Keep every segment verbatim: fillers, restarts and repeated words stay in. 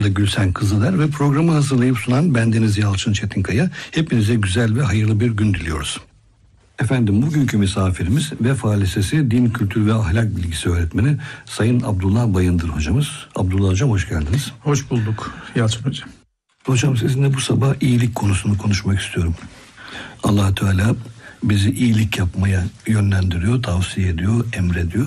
Gülsen Kızıler ve programı hazırlayıp sunan bendeniz Yalçın Çetinkaya. Hepinize güzel ve hayırlı bir gün diliyoruz. Efendim, bugünkü misafirimiz Vefa Lisesi Din, Kültür ve Ahlak Bilgisi öğretmeni Sayın Abdullah Bayındır hocamız. Abdullah hocam, hoş geldiniz. Hoş bulduk Yalçın hocam. Hocam, sizinle bu sabah iyilik konusunu konuşmak istiyorum. Allah Teala bizi iyilik yapmaya yönlendiriyor, tavsiye ediyor, emrediyor.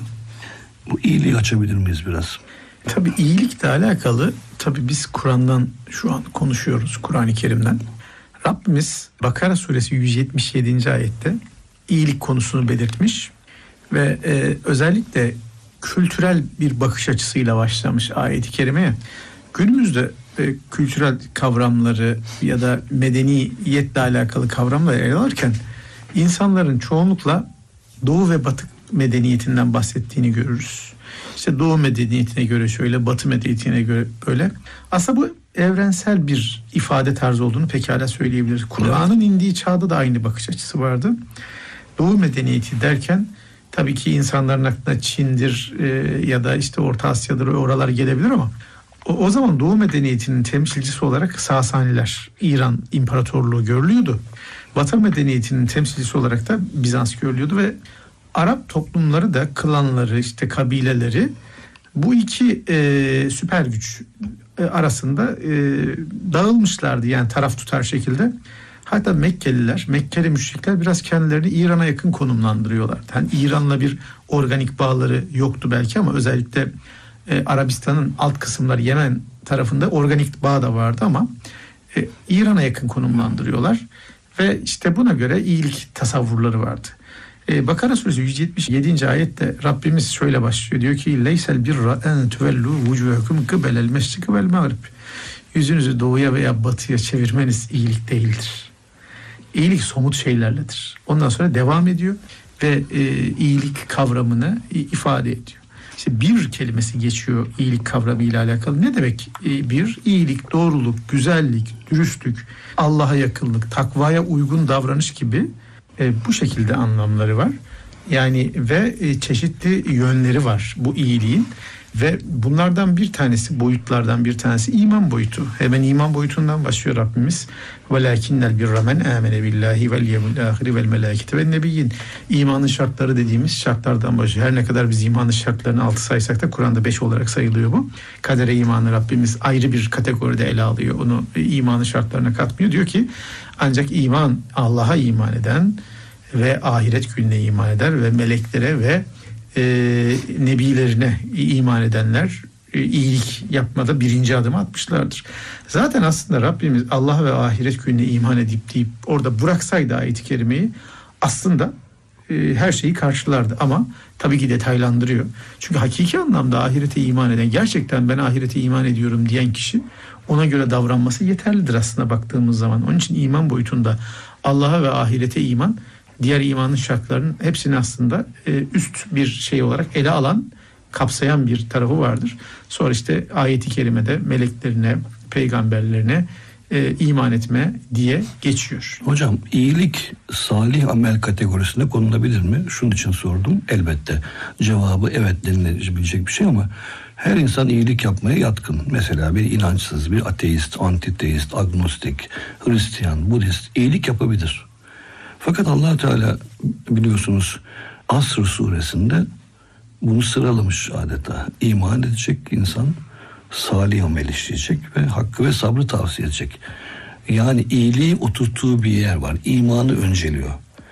Bu iyiliği açabilir miyiz biraz? Tabii iyilikle alakalı, tabii biz Kur'an'dan şu an konuşuyoruz, Kur'an-ı Kerim'den. Rabbimiz Bakara suresi yüz yetmiş yedinci ayette iyilik konusunu belirtmiş ve e, özellikle kültürel bir bakış açısıyla başlamış ayet-i kerimeye. Günümüzde e, kültürel kavramları ya da medeniyetle alakalı kavramları ele alırken insanların çoğunlukla Doğu ve Batı medeniyetinden bahsettiğini görürüz. İşte Doğu medeniyetine göre şöyle, Batı medeniyetine göre böyle. Aslında bu evrensel bir ifade tarzı olduğunu pekala söyleyebiliriz. Kur'an'ın indiği çağda da aynı bakış açısı vardı. Doğu medeniyeti derken tabii ki insanların aklına Çin'dir e, ya da işte Orta Asya'dır, oralar gelebilir ama o, o zaman Doğu medeniyetinin temsilcisi olarak Sasaniler, İran İmparatorluğu görülüyordu. Batı medeniyetinin temsilcisi olarak da Bizans görülüyordu ve Arap toplumları da klanları, işte kabileleri bu iki e, süper güç e, arasında e, dağılmışlardı, yani taraf tutar şekilde. Hatta Mekkeliler, Mekkeli müşrikler biraz kendilerini İran'a yakın konumlandırıyorlardı. Yani İran'la bir organik bağları yoktu belki ama özellikle e, Arabistan'ın alt kısımları, Yemen tarafında organik bağ da vardı ama e, İran'a yakın konumlandırıyorlar ve işte buna göre iyilik tasavvurları vardı. Bakara suresi yüz yetmiş yedinci ayette Rabbimiz şöyle başlıyor. Diyor ki leysel birra en tuvellu vucuhakum kıbelel meşriki vel mağrib. Yüzünüzü doğuya veya batıya çevirmeniz iyilik değildir. İyilik somut şeylerledir. Ondan sonra devam ediyor ve e, iyilik kavramını ifade ediyor. İşte bir kelimesi geçiyor iyilik kavramıyla alakalı. Ne demek e, bir? İyilik, doğruluk, güzellik, dürüstlük, Allah'a yakınlık, takvaya uygun davranış gibi E, bu şekilde anlamları var. Yani ve e, çeşitli yönleri var bu iyiliğin ve bunlardan bir tanesi, boyutlardan bir tanesi iman boyutu. Hemen iman boyutundan başlıyor Rabbimiz. Velakinnel birra men amene billahi vel yevmil ahiri vel melâiketi ven nebiyyin. İmanın şartları dediğimiz şartlardan başlıyor. Her ne kadar biz imanın şartlarını altı saysak da Kur'an'da beş olarak sayılıyor bu. Kadere imanı Rabbimiz ayrı bir kategoride ele alıyor. Onu e, imanın şartlarına katmıyor. Diyor ki ancak iman, Allah'a iman eden ve ahiret gününe iman eder ve meleklere ve e, nebilerine iman edenler e, iyilik yapmada birinci adımı atmışlardır. Zaten aslında Rabbimiz Allah ve ahiret gününe iman edip deyip orada bıraksaydı ayet-i kerimeyi aslında e, her şeyi karşılardı ama tabii ki detaylandırıyor. Çünkü hakiki anlamda ahirete iman eden, gerçekten ben ahirete iman ediyorum diyen kişi ona göre davranması yeterlidir aslında baktığımız zaman. Onun için iman boyutunda Allah'a ve ahirete iman, diğer imanın şartlarının hepsini aslında üst bir şey olarak ele alan, kapsayan bir tarafı vardır. Sonra işte ayet-i kerimede meleklerine, peygamberlerine e, iman etme diye geçiyor. Hocam, iyilik salih amel kategorisine konulabilir mi? Şunun için sordum. Elbette cevabı evet denilebilecek bir şey ama her insan iyilik yapmaya yatkın. Mesela bir inançsız, bir ateist, antiteist, agnostik, Hristiyan, Budist iyilik yapabilir. Fakat Allah Teala biliyorsunuz Asr suresinde bunu sıralamış adeta. İman edecek insan, salih amel işleyecek ve hakkı ve sabrı tavsiye edecek. Yani iyiliği oturttuğu bir yer var. İmanı önceliyor.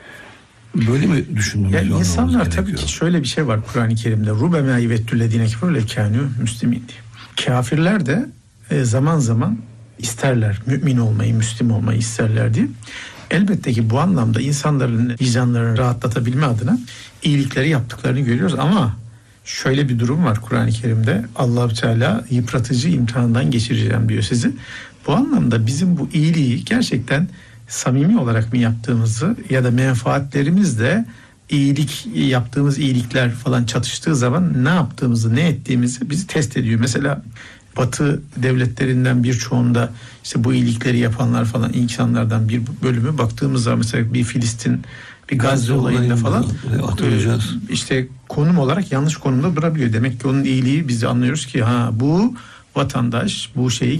Böyle mi düşünmemiz yani insanlar tabii ki şöyle bir şey var Kur'an-ı Kerim'de. Rubema yevettüllezine keferu lekânû müslimîn diye. Kafirler de e, zaman zaman isterler mümin olmayı, Müslim olmayı isterler diye. Elbette ki bu anlamda insanların vicdanlarını rahatlatabilme adına iyilikleri yaptıklarını görüyoruz ama şöyle bir durum var Kur'an-ı Kerim'de. Allah-u Teala yıpratıcı imtihandan geçireceğim diyor sizi. Bu anlamda bizim bu iyiliği gerçekten samimi olarak mı yaptığımızı ya da menfaatlerimizle iyilik yaptığımız iyilikler falan çatıştığı zaman ne yaptığımızı, ne ettiğimizi bizi test ediyor. Mesela Batı devletlerinden birçoğunda işte bu iyilikleri yapanlar falan insanlardan bir bölümü baktığımız zaman mesela bir Filistin, bir Gazze olayında falan e, işte konum olarak yanlış konumda durabiliyor. Demek ki onun iyiliği biz de anlıyoruz ki ha bu vatandaş bu şeyi